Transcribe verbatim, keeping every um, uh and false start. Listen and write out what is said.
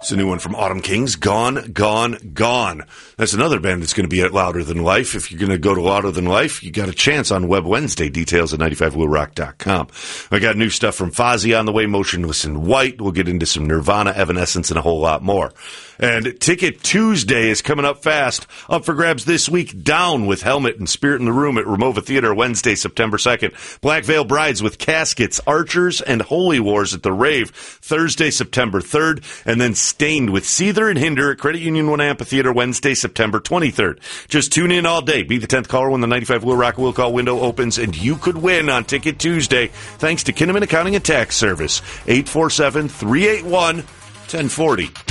It's a new one from Autumn Kings, Gone, Gone, Gone. That's another band that's going to be at Louder Than Life. If you're going to go to Louder Than Life, you got a chance on Web Wednesday. Details at ninety-five will rock dot com. I got new stuff from Fozzy on the way, Motionless in White. We'll get into some Nirvana, Evanescence, and a whole lot more. And Ticket Tuesday is coming up fast. Up for grabs this week, Down with Helmet and Spirit in the Room at Ramova Theater Wednesday, September second. Black Veil Brides with Caskets, Archers, and Holy Wars at the Rave Thursday, September third. And then Stained with Seether and Hinder at Credit Union One Amphitheater Wednesday, September twenty-third. Just tune in all day. Be the tenth caller when the ninety-five Will Rock Will Call window opens, and you could win on Ticket Tuesday thanks to Kinnaman Accounting and Tax Service. eight four seven, three eight one, one oh four oh.